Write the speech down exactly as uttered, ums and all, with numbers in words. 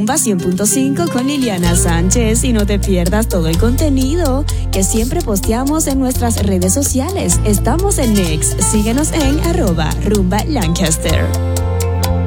Rumba cien punto cinco con Liliana Sánchez y no te pierdas todo el contenido que siempre posteamos en nuestras redes sociales. Estamos en X. Síguenos en arroba Rumba Lancaster.